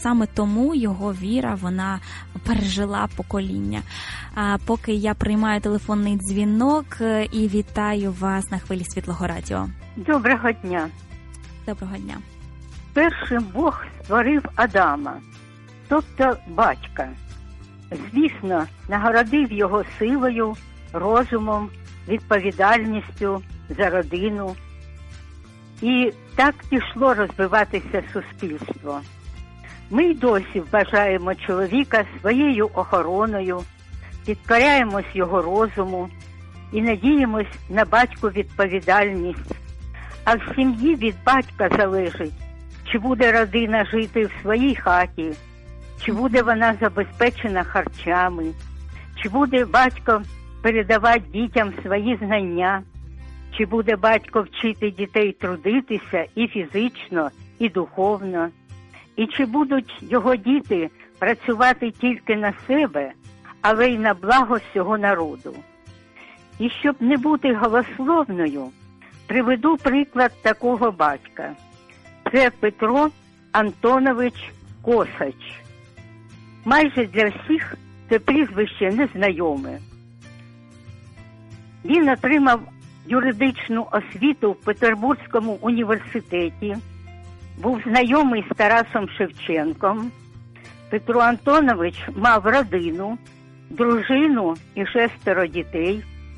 саме тому його віра, вона пережила покоління. А поки я приймаю телефонний дзвінок і вітаю вас на хвилі Світлого Радіо. Доброго дня. Доброго дня. Першим Бог створив Адама, тобто батька. Звісно, нагородив його силою, розумом, відповідальністю за родину. І так пішло розвиватися суспільство. Ми й досі вважаємо чоловіка своєю охороною, підкоряємось його розуму і надіємось на батьку відповідальність. А в сім'ї від батька залежить, чи буде родина жити в своїй хаті, чи буде вона забезпечена харчами, чи буде батько передавати дітям свої знання, чи буде батько вчити дітей трудитися і фізично, і духовно, і чи будуть його діти працювати тільки на себе, але й на благо всього народу. І щоб не бути голословною, приведу приклад такого батька. Це Петро Антонович Косач. Майже для всіх це прізвище незнайоме. Він отримав юридичну освіту в Петербурзькому університеті, був знайомий з Тарасом Шевченком. Петро Антонович мав родину, дружину і 6 дітей,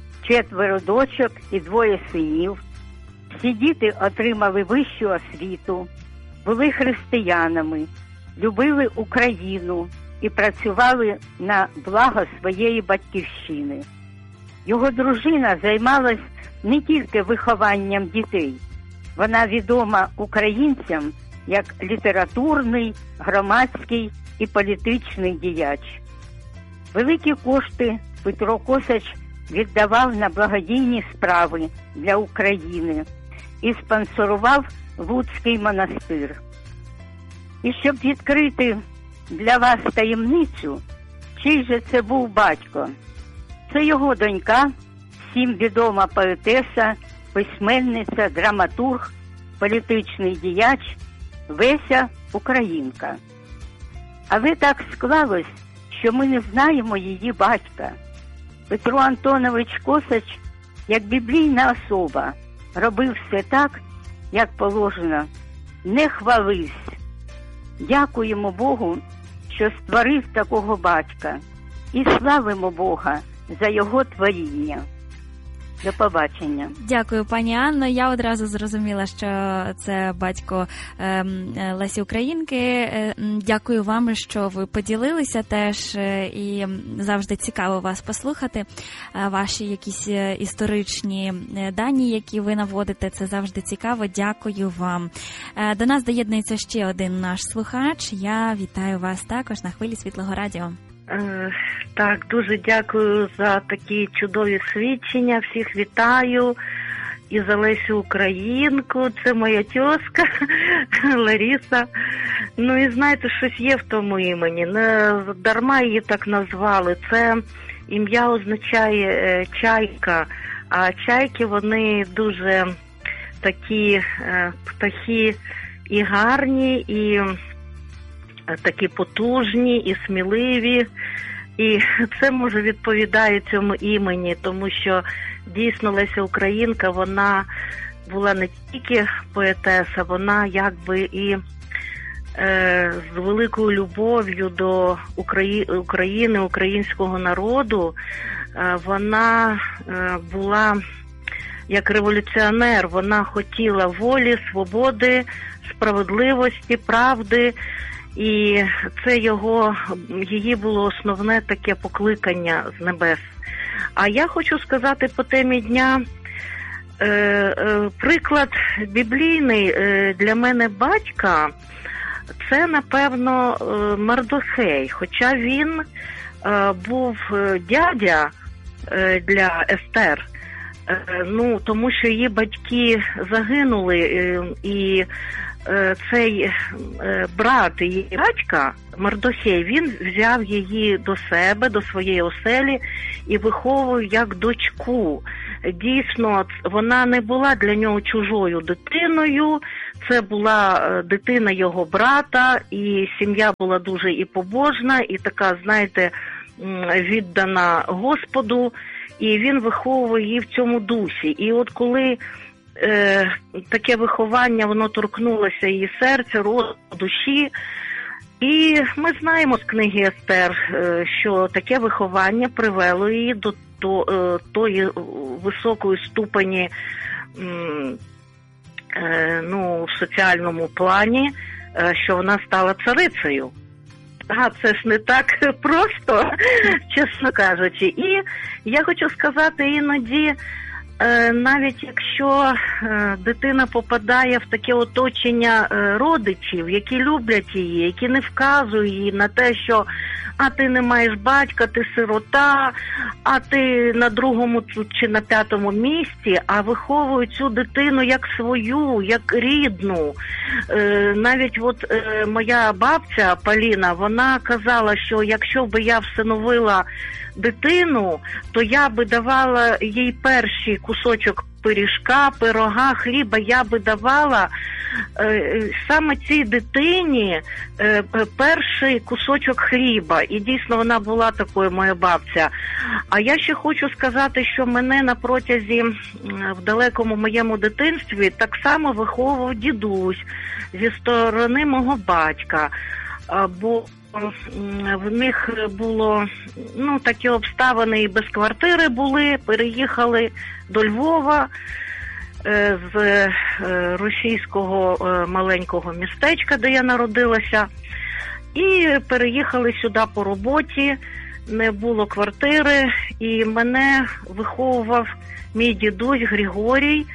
4 дочок і 2 синів. Всі діти отримали вищу освіту, були християнами, любили Україну і працювали на благо своєї батьківщини. Його дружина займалась не тільки вихованням дітей. Вона відома українцям як літературний, громадський і політичний діяч. Великі кошти Петро Косач віддавав на благодійні справи для України і спонсорував Луцький монастир. І щоб відкрити для вас таємницю, чий же це був батько? Це його донька, всім відома поетеса, письменниця, драматург, політичний діяч Леся Українка. Але так склалось, що ми не знаємо її батька. Петро Антонович Косач, як біблійна особа, робив все так, як положено, не хвалився. Дякуємо Богу, що створив такого батька, і славимо Бога за його творіння. До побачення. Дякую, пані Анно. Я одразу зрозуміла, що це батько Лесі Українки. Дякую вам, що ви поділилися теж, і завжди цікаво вас послухати. Ваші якісь історичні дані, які ви наводите, це завжди цікаво. Дякую вам. До нас доєднується ще один наш слухач. Я вітаю вас також на хвилі Світлого Радіо. Так, дуже дякую за такі чудові свідчення. Всіх вітаю. І за Лесю Українку. Це моя тьоска Лариса. Ну і знаєте, щось є в тому імені. Не дарма її так назвали. Це ім'я означає чайка. А чайки, вони дуже такі птахи і гарні, і такі потужні і сміливі, і це, може, відповідає цьому імені, тому що дійсно Леся Українка, вона була не тільки поетеса, вона якби і з великою любов'ю до України, українського народу, вона була як революціонер, вона хотіла волі, свободи, справедливості, правди. І це її було основне таке покликання з небес. А я хочу сказати по темі дня, приклад біблійний для мене батька, це, напевно, Мардохей. Хоча він був дядя для Естер, тому що її батьки загинули, і цей брат її батька, Мардохей, він взяв її до себе, до своєї оселі і виховував як дочку. Дійсно, вона не була для нього чужою дитиною, Це була дитина його брата, і сім'я була дуже і побожна, і така, знаєте, віддана Господу, і він виховував її в цьому дусі. І от коли таке виховання, воно торкнулося її серця, розуму, душі, і ми знаємо з книги Естер, що таке виховання привело її до тої високої ступені, в соціальному плані, що вона стала царицею. Це ж не так просто, чесно кажучи. І я хочу сказати, іноді, навіть якщо дитина попадає в таке оточення родичів, які люблять її, які не вказують їй на те, що ти не маєш батька, ти сирота, а ти на 2-му чи на 5-му місці, а виховують цю дитину як свою, як рідну. Навіть моя бабця Поліна, вона казала, що якщо б я всиновила дитину, то я би давала їй перший кусочок пирога, хліба, я би давала саме цій дитині перший кусочок хліба. І дійсно вона була такою, моя бабця. А я ще хочу сказати, що мене на протязі в далекому моєму дитинстві так само виховував дідусь зі сторони мого батька. Бо в них було, такі обставини, і без квартири були, переїхали до Львова з російського маленького містечка, де я народилася, і переїхали сюди по роботі, не було квартири, і мене виховував мій дідусь Григорій,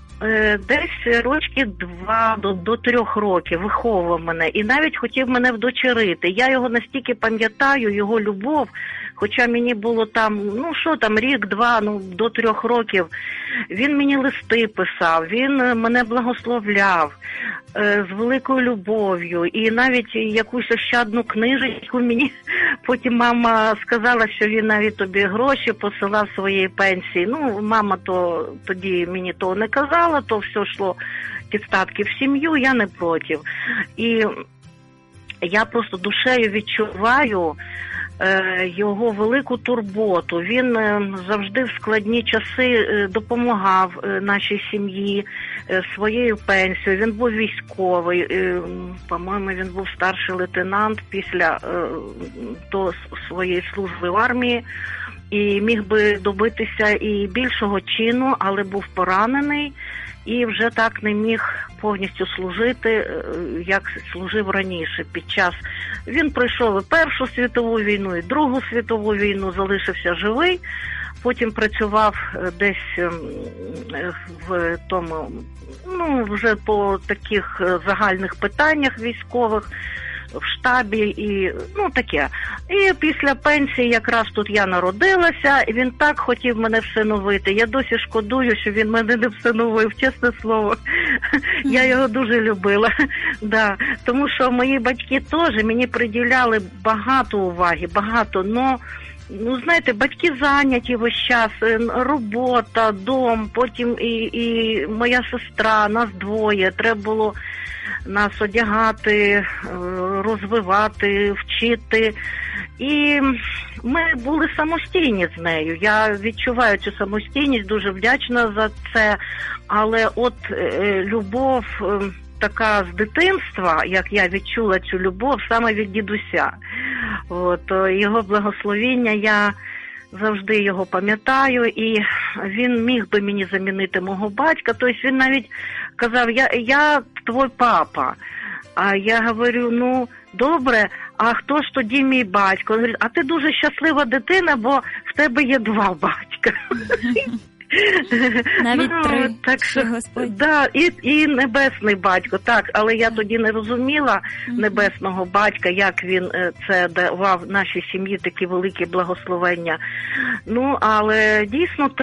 десь рочки 2 до 3 років виховував мене і навіть хотів мене вдочерити. Я його настільки пам'ятаю, його любов, хоча мені було рік-два, до 3 років. Він мені листи писав, він мене благословляв з великою любов'ю. І навіть якусь ощадну книжечку мені потім мама сказала, що він навіть тобі гроші посилав своєї пенсії. Мама тоді мені того не казала, то все йшло ті статки в сім'ю, я не проти. І я просто душею відчуваю його велику турботу. Він завжди в складні часи допомагав нашій сім'ї своєю пенсією. Він був військовий, по-моєму, він був старший лейтенант після своєї служби в армії і міг би добитися і більшого чину, але був поранений і вже так не міг повністю служити, як служив раніше. Він пройшов і Першу світову війну, і Другу світову війну, залишився живий, потім працював десь в тому, вже по таких загальних питаннях військових, в штабі і таке. І після пенсії якраз тут я народилася, і він так хотів мене всиновити. Я досі шкодую, що він мене не всиновив, чесне слово. Я його дуже любила. Да. Тому що мої батьки теж мені приділяли багато уваги, знаєте, батьки зайняті весь час, робота, дом, потім і моя сестра, нас двоє, треба було нас одягати, розвивати, вчити. І ми були самостійні з нею. Я відчуваю цю самостійність, дуже вдячна за це. Але любов така з дитинства, як я відчула цю любов, саме від дідуся. Його благословіння, я завжди його пам'ятаю, і він міг би мені замінити мого батька. Тобто він навіть казав, я твій папа. А я говорю, добре, а хто ж тоді мій батько? Він говорить, а ти дуже щаслива дитина, бо в тебе є 2 батька. Навіть 3, так що, Господь. Да, і небесний батько, так, але я тоді не розуміла небесного батька, як він це давав нашій сім'ї такі великі благословення. Але дійсно 3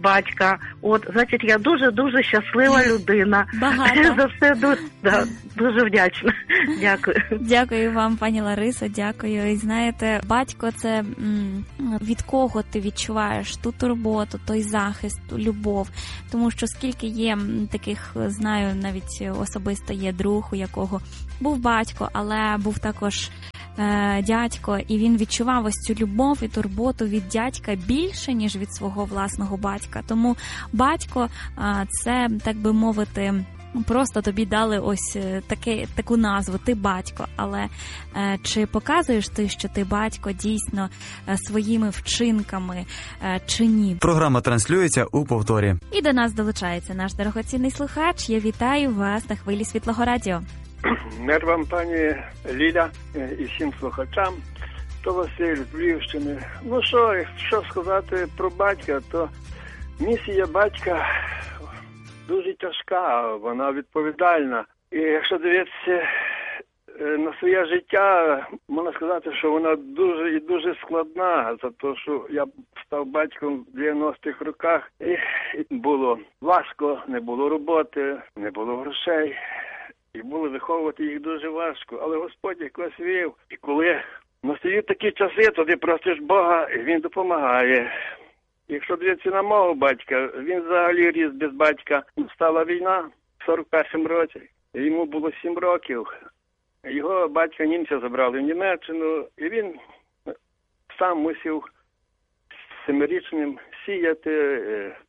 батька. Значить, я дуже-дуже щаслива людина. Багато. За все дуже вдячна. Дякую. Дякую вам, пані Ларисо, дякую. І знаєте, батько – це від кого ти відчуваєш ту турботу, той захист, ту любов. Тому що скільки є таких, знаю, навіть особисто є друг, у якого був батько, але був також дядько, і він відчував ось цю любов і турботу від дядька більше, ніж від свого власного батька. Тому батько – це, так би мовити, просто тобі дали ось таку назву – ти батько. Але чи показуєш ти, що ти батько дійсно своїми вчинками чи ні? Програма транслюється у повторі. І до нас долучається наш дорогоцінний слухач. Я вітаю вас на хвилі Світлого Радіо. Мир вам, пані Ліля, і всім слухачам. То Василь з Львівщини. Ну що сказати про батька, то місія батька дуже тяжка, вона відповідальна. І якщо дивитися на своє життя, можна сказати, що вона дуже і дуже складна, за те, що я став батьком в 90-х роках, і було важко, не було роботи, не було грошей. І було виховувати їх дуже важко, але Господь якось вів. І коли настають такі часи, тоді просиш Бога, і Він допомагає. Якщо дивитися на мого батька, він взагалі ріс без батька. Стала війна в 41-му році, йому було 7 років. Його батька німця забрали в Німеччину, і він сам мусив 7-річним сіяти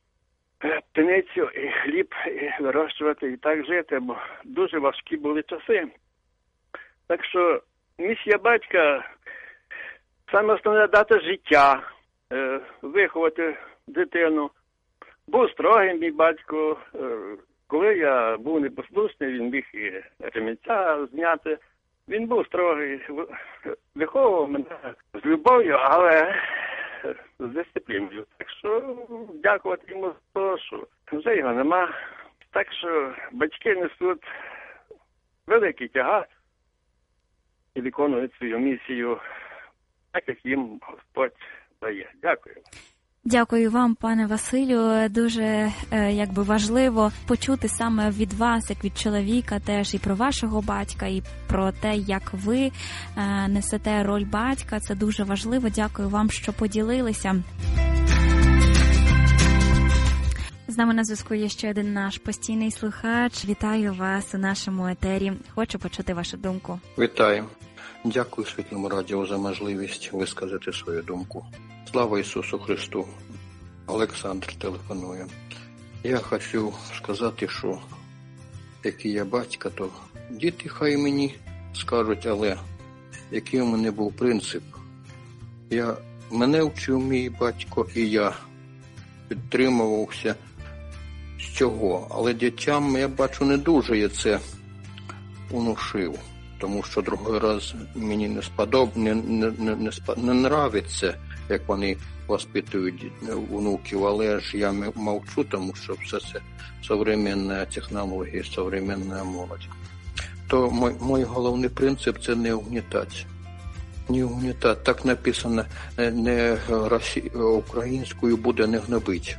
пшеницю і хліб і вирощувати, і так жити, бо дуже важкі були часи. Так що місія батька саме основне дати життя, виховати дитину. Був строгий мій батько. Коли я був непослушний, він міг і ремінця зняти. Він був строгий, виховував мене з любов'ю, але з дисципліною. Так що дякувати йому за те, що вже його нема. Так що батьки несуть великий тягар і виконують свою місію, так як їм Господь дає. Дякую. Дякую вам, пане Василю. Дуже важливо почути саме від вас, як від чоловіка, теж і про вашого батька, і про те, як ви несете роль батька. Це дуже важливо. Дякую вам, що поділилися. З нами на зв'язку є ще один наш постійний слухач. Вітаю вас у нашому етері. Хочу почути вашу думку. Вітаю. Дякую Світлому Радіо за можливість висказати свою думку. Слава Ісусу Христу! Олександр телефонує. Я хочу сказати, що який я батька, то діти хай мені скажуть, але який у мене був принцип. Мене вчив мій батько, і я підтримувався з цього. Але дітям, я бачу, не дуже я це унушив. Тому що другий раз мені не нравиться, як вони воспитують внуків, але ж я мовчу, тому що все це сучасна технологія, сучасна молодь. То мій головний принцип – це не угнітати. Не угнітати. Так написано, українською буде не гнобити.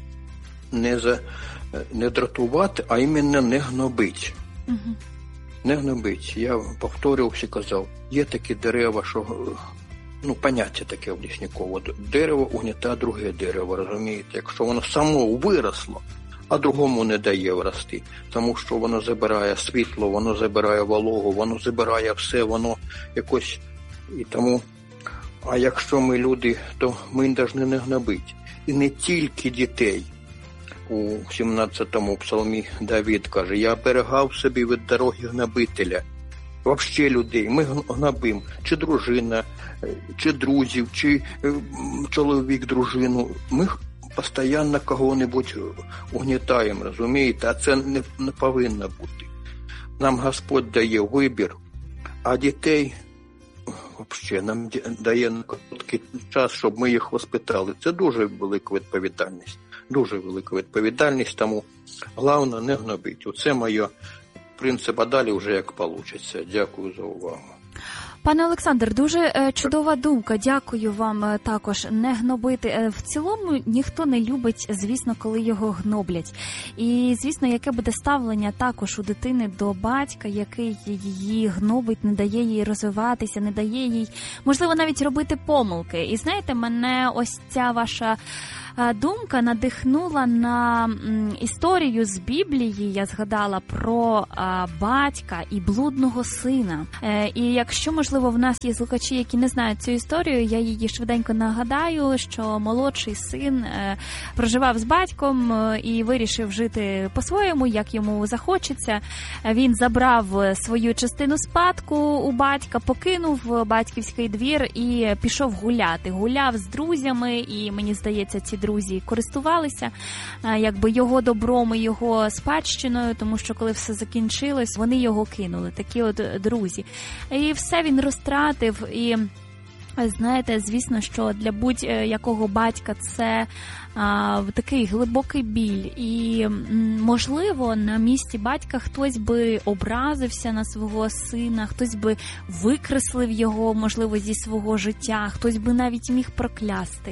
Не дратувати, а іменно не гнобити. Угу. Не гнобить. Я повторювався і казав, є такі дерева, що, поняття таке в Лісніково. Дерево угнітає друге дерево, розумієте? Якщо воно само виросло, а другому не дає врости. Тому що воно забирає світло, воно забирає вологу, воно забирає все, воно якось... І тому, а якщо ми люди, то ми повинні не гнобити. І не тільки дітей. У 17-му псалмі Давид каже, я оберігав собі від дороги гнобителя. Взагалі людей. Ми гнобимо чи дружина, чи друзів, чи чоловік, дружину. Ми постійно кого-небудь угнітаємо, розумієте? А це не повинно бути. Нам Господь дає вибір, а дітей взагалі нам дає на короткий час, щоб ми їх воспитали. Це дуже велика відповідальність. Дуже велика відповідальність, тому головне не гнобити. Оце моє принцип, а далі вже як вийде. Дякую за увагу. Пане Олександр, дуже чудова думка. Дякую вам також. Не гнобити. В цілому ніхто не любить, звісно, коли його гноблять. І, звісно, яке буде ставлення також у дитини до батька, який її гнобить, не дає їй розвиватися, не дає їй, можливо, навіть робити помилки. І знаєте, мене ось ця ваша думка надихнула на історію з Біблії. Я згадала про батька і блудного сина. І якщо, можливо, в нас є слухачі, які не знають цю історію, я її швиденько нагадаю, що молодший син проживав з батьком і вирішив жити по-своєму, як йому захочеться. Він забрав свою частину спадку у батька, покинув батьківський двір і пішов гуляти. Гуляв з друзями, і, мені здається, ці друзі користувалися якби його добром і його спадщиною, тому що коли все закінчилось, вони його кинули, такі от друзі. І все він розтратив, і знаєте, звісно, що для будь-якого батька це такий глибокий біль. І, можливо, на місці батька хтось би образився на свого сина, хтось би викреслив його, можливо, зі свого життя, хтось би навіть міг проклясти.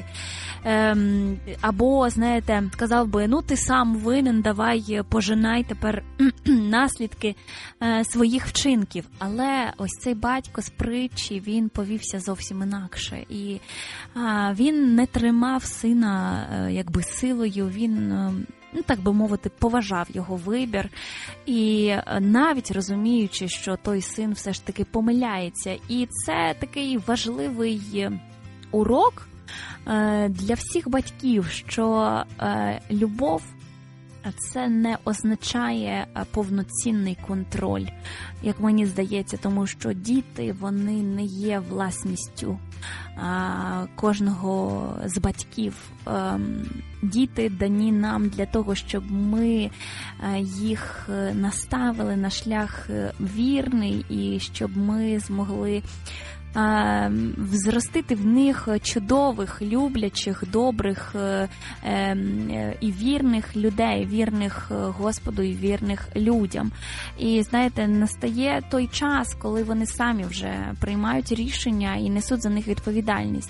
Або, знаєте, сказав би, ну ти сам винен, давай пожинай тепер наслідки своїх вчинків. Але ось цей батько з притчі, він повівся зовсім інакше. І він не тримав сина якби силою, він, ну так би мовити, поважав його вибір. І навіть розуміючи, що той син все ж таки помиляється. І це такий важливий урок для всіх батьків, що любов це не означає повноцінний контроль, як мені здається, тому що діти, вони не є власністю кожного з батьків. Діти дані нам для того, щоб ми їх наставили на шлях вірний і щоб ми змогли зростити в них чудових, люблячих, добрих і вірних людей, вірних Господу і вірних людям. І, знаєте, настає той час, коли вони самі вже приймають рішення і несуть за них відповідальність.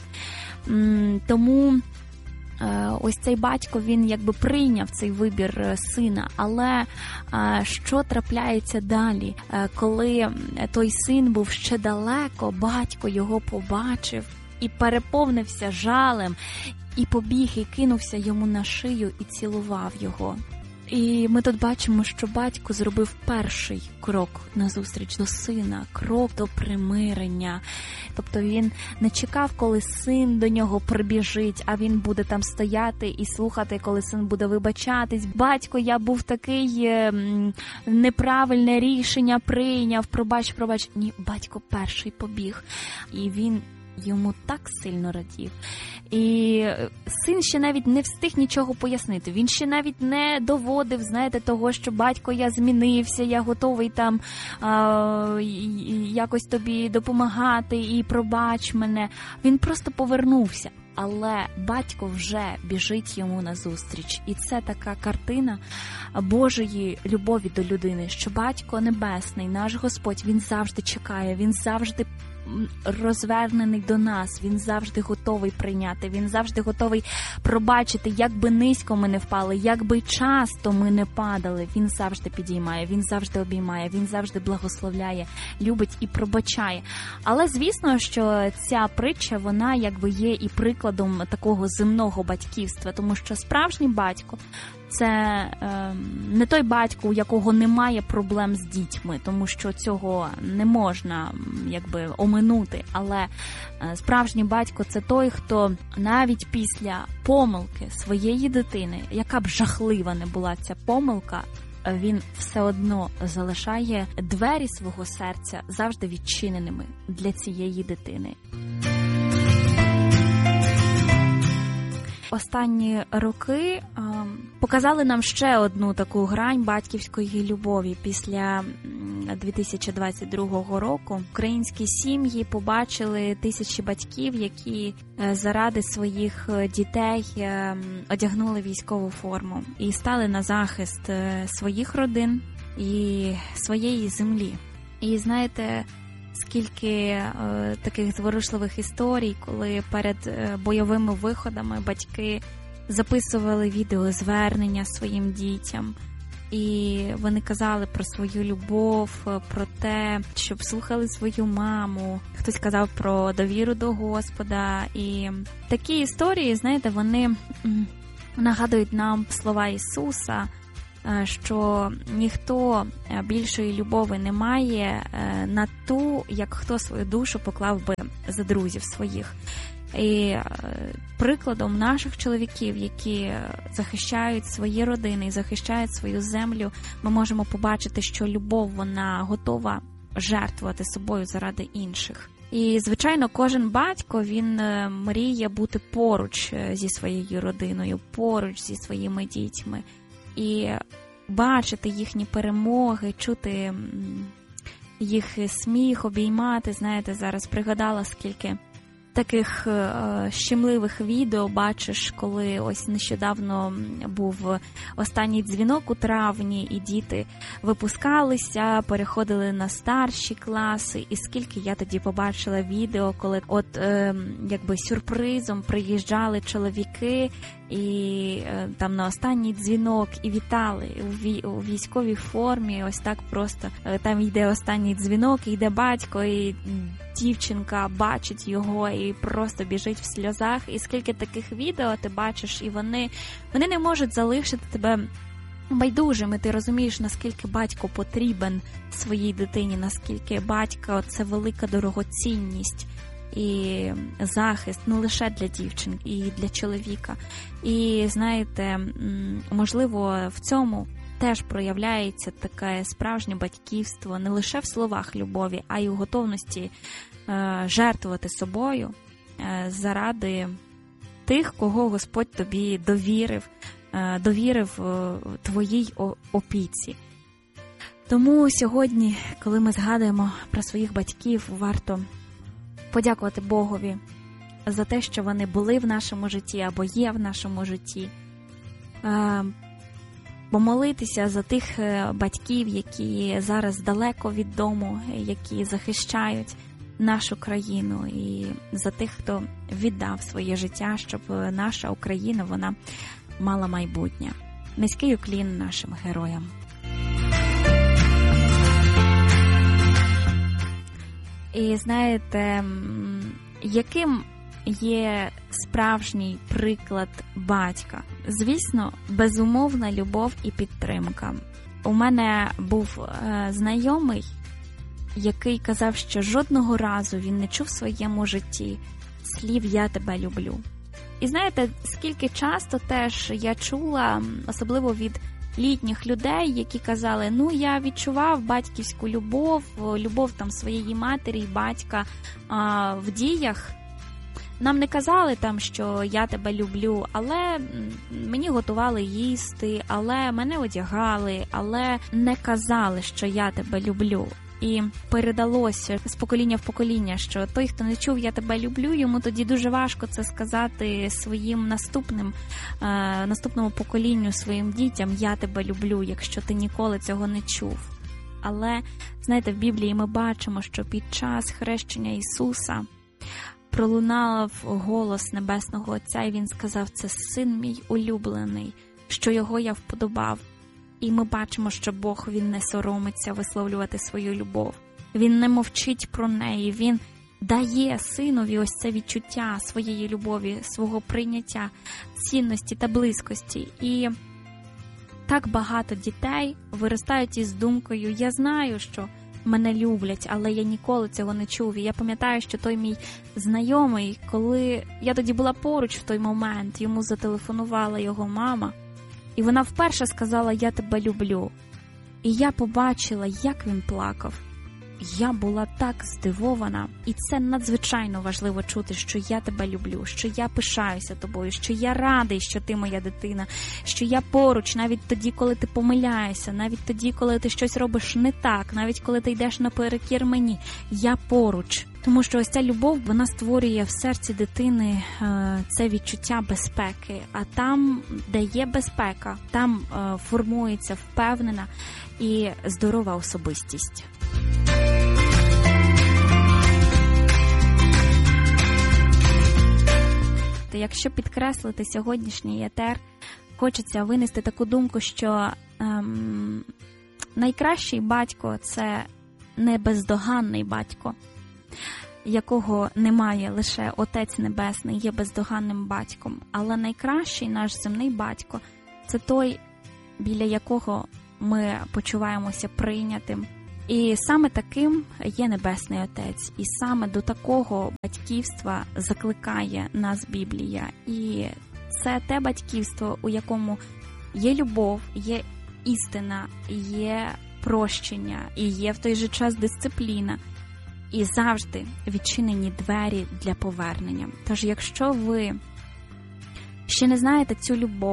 Тому ось цей батько, він якби прийняв цей вибір сина, але що трапляється далі? Коли той син був ще далеко, батько його побачив і переповнився жалем, і побіг, і кинувся йому на шию, і цілував його. І ми тут бачимо, що батько зробив перший крок назустріч до сина, крок до примирення. Тобто він не чекав, коли син до нього прибіжить, а він буде там стояти і слухати, коли син буде вибачатись. Батько, я був такий, неправильне рішення прийняв, пробач. Ні, батько перший побіг. І він йому так сильно радів. І син ще навіть не встиг нічого пояснити. Він ще навіть не доводив, знаєте, того, що батько, я змінився, я готовий там якось тобі допомагати і пробач мене. Він просто повернувся. Але батько вже біжить йому назустріч. І це така картина Божої любові до людини, що батько небесний, наш Господь, він завжди чекає, він завжди розвернений до нас, він завжди готовий прийняти, він завжди готовий пробачити, як би низько ми не впали, як би часто ми не падали, він завжди підіймає, він завжди обіймає, він завжди благословляє, любить і пробачає. Але звісно, що ця притча, вона якби є і прикладом такого земного батьківства, тому що справжній батько це не той батько, у якого немає проблем з дітьми, тому що цього не можна якби оминути. Але справжній батько – це той, хто навіть після помилки своєї дитини, яка б жахлива не була ця помилка, він все одно залишає двері свого серця завжди відчиненими для цієї дитини. Останні роки показали нам ще одну таку грань батьківської любові. Після 2022 року українські сім'ї побачили тисячі батьків, які заради своїх дітей одягнули військову форму і стали на захист своїх родин і своєї землі. І знаєте, скільки таких зворушливих історій, коли перед бойовими виходами батьки записували відеозвернення своїм дітям. І вони казали про свою любов, про те, щоб слухали свою маму. Хтось казав про довіру до Господа. І такі історії, знаєте, вони нагадують нам слова Ісуса, що ніхто більшої любові не має на ту, як хто свою душу поклав би за друзів своїх. І прикладом наших чоловіків, які захищають свої родини і захищають свою землю, ми можемо побачити, що любов, вона готова жертвувати собою заради інших. І, звичайно, кожен батько, він мріє бути поруч зі своєю родиною, поруч зі своїми дітьми. І бачити їхні перемоги, чути їх сміх, обіймати. Знаєте, зараз пригадала, скільки таких щемливих відео бачиш, коли ось нещодавно був останній дзвінок у травні, і діти випускалися, переходили на старші класи, і скільки я тоді побачила відео, коли якби сюрпризом приїжджали чоловіки і там на останній дзвінок і вітали у військовій формі, ось так просто. Там йде останній дзвінок, йде батько, і дівчинка бачить його і просто біжить в сльозах. І скільки таких відео ти бачиш, і вони не можуть залишити тебе байдужим. І ти розумієш, наскільки батько потрібен своїй дитині, наскільки батько – це велика дорогоцінність і захист не лише для дівчин, і для чоловіка. І, знаєте, можливо, в цьому теж проявляється таке справжнє батьківство не лише в словах любові, а й у готовності жертвувати собою заради тих, кого Господь тобі довірив твоїй опіці. Тому сьогодні, коли ми згадуємо про своїх батьків, варто подякувати Богові за те, що вони були в нашому житті або є в нашому житті. Помолитися за тих батьків, які зараз далеко від дому, які захищають нашу країну, і за тих, хто віддав своє життя, щоб наша Україна, вона мала майбутнє. Низький уклін нашим героям. І знаєте, яким є справжній приклад батька? Звісно, безумовна любов і підтримка. У мене був знайомий, який казав, що жодного разу він не чув в своєму житті слів «я тебе люблю». І знаєте, скільки часто теж я чула, особливо від літніх людей, які казали, я відчував батьківську любов там своєї матері і батька в діях. Нам не казали там, що я тебе люблю, але мені готували їсти, але мене одягали, але не казали, що я тебе люблю. І передалося з покоління в покоління, що той, хто не чув «я тебе люблю», йому тоді дуже важко це сказати своїм наступному поколінню, своїм дітям «я тебе люблю», якщо ти ніколи цього не чув. Але, знаєте, в Біблії ми бачимо, що під час хрещення Ісуса пролунав голос Небесного Отця, і Він сказав: «Це Син мій улюблений, що його я вподобав». І ми бачимо, що Бог, Він не соромиться висловлювати свою любов. Він не мовчить про неї, Він дає Синові ось це відчуття своєї любові, свого прийняття, цінності та близькості. І так багато дітей виростають із думкою: я знаю, що мене люблять, але я ніколи цього не чув. І я пам'ятаю, що той мій знайомий, коли я тоді була поруч в той момент, йому зателефонувала його мама, і вона вперше сказала: «Я тебе люблю». І я побачила, як він плакав. Я була так здивована. І це надзвичайно важливо чути, що я тебе люблю, що я пишаюся тобою, що я радий, що ти моя дитина, що я поруч навіть тоді, коли ти помиляєшся, навіть тоді, коли ти щось робиш не так, навіть коли ти йдеш наперекір мені. Я поруч. Тому що ось ця любов, вона створює в серці дитини це відчуття безпеки. А там, де є безпека, там формується впевнена і здорова особистість. якщо підкреслити сьогоднішній етер, хочеться винести таку думку, що найкращий батько – це не бездоганний батько, якого немає, лише Отець Небесний є бездоганним батьком. Але найкращий наш земний батько – це той, біля якого ми почуваємося прийнятим. І саме таким є Небесний Отець. І саме до такого батьківства закликає нас Біблія. І це те батьківство, у якому є любов, є істина, є прощення, і є в той же час дисципліна. І завжди відчинені двері для повернення. Тож, якщо ви ще не знаєте цю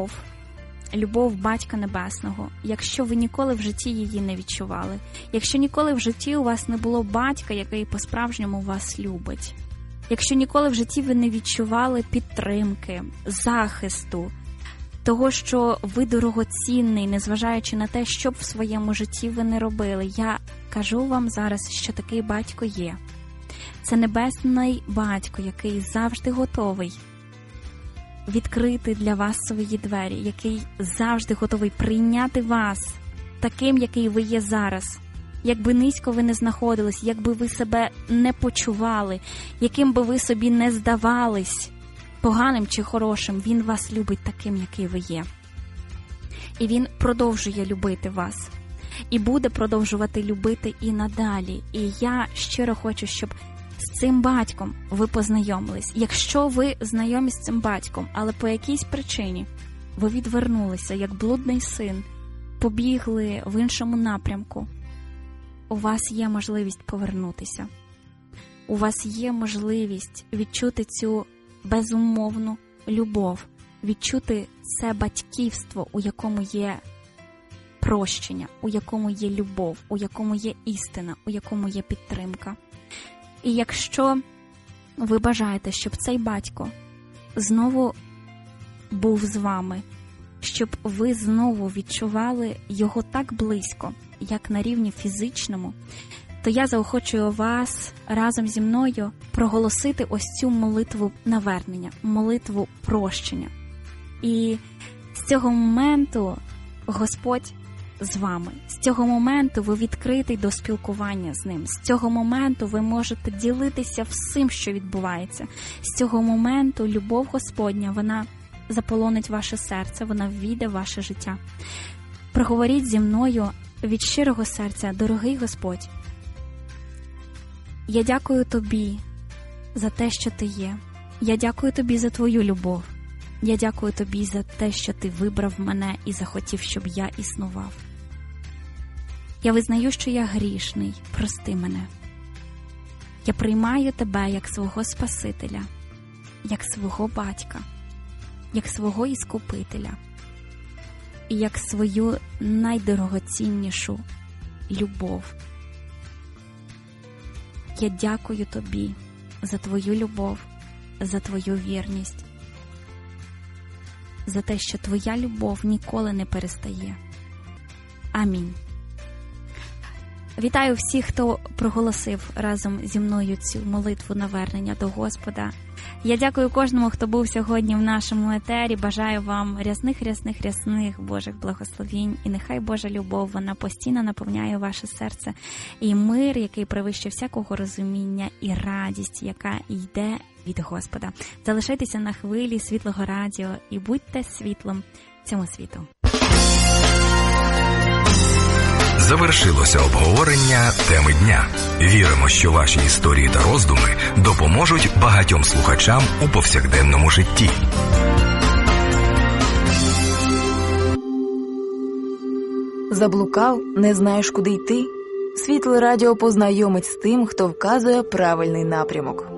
любов Батька Небесного, якщо ви ніколи в житті її не відчували, якщо ніколи в житті у вас не було батька, який по-справжньому вас любить, якщо ніколи в житті ви не відчували підтримки, захисту, того, що ви дорогоцінний, незважаючи на те, що б в своєму житті ви не робили, я кажу вам зараз, що такий батько є. Це небесний батько, який завжди готовий відкрити для вас свої двері, який завжди готовий прийняти вас таким, який ви є зараз. Якби низько ви не знаходились, якби ви себе не почували, яким би ви собі не здавались, поганим чи хорошим, він вас любить таким, який ви є. І він продовжує любити вас. І буде продовжувати любити і надалі. І я щиро хочу, щоб з цим батьком ви познайомились. Якщо ви знайомі з цим батьком, але по якійсь причині ви відвернулися, як блудний син, побігли в іншому напрямку, у вас є можливість повернутися. У вас є можливість відчути цю безумовну любов, відчути це батьківство, у якому є прощення, у якому є любов, у якому є істина, у якому є підтримка. І якщо ви бажаєте, щоб цей батько знову був з вами, щоб ви знову відчували його так близько, як на рівні фізичному, то я заохочую вас разом зі мною проголосити ось цю молитву навернення, молитву прощення. І з цього моменту Господь з вами. З цього моменту ви відкритий до спілкування з ним. З цього моменту ви можете ділитися всім, що відбувається. З цього моменту любов Господня, вона заполонить ваше серце, вона ввійде в ваше життя. Проговоріть зі мною від щирого серця: дорогий Господь, я дякую Тобі за те, що Ти є. Я дякую Тобі за Твою любов. Я дякую Тобі за те, що Ти вибрав мене і захотів, щоб я існував. Я визнаю, що я грішний. Прости мене. Я приймаю Тебе як свого Спасителя, як свого батька, як свого Іскупителя і як свою найдорогоціннішу любов. Я дякую Тобі за Твою любов, за Твою вірність, за те, що Твоя любов ніколи не перестає. Амінь. Вітаю всіх, хто проголосив разом зі мною цю молитву навернення до Господа. Я дякую кожному, хто був сьогодні в нашому етері. Бажаю вам рясних Божих благословінь. І нехай Божа любов, вона постійно наповняє ваше серце. І мир, який перевищує всякого розуміння, і радість, яка йде від Господа. Залишайтеся на хвилі Світлого радіо і будьте світлом цьому світу. Завершилося обговорення теми дня. Віримо, що ваші історії та роздуми допоможуть багатьом слухачам у повсякденному житті. Заблукав, не знаєш, куди йти? Світле радіо познайомить з тим, хто вказує правильний напрямок.